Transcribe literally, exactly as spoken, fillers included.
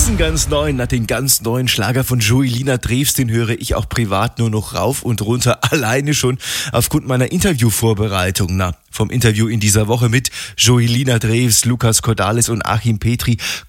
diesen ganz neuen, na, den ganz neuen Schlager von Joelina Drews, den höre ich auch privat nur noch rauf und runter, alleine schon aufgrund meiner Interviewvorbereitung. Na, vom Interview in dieser Woche mit Joelina Drews, Lukas Cordalis und Achim Petri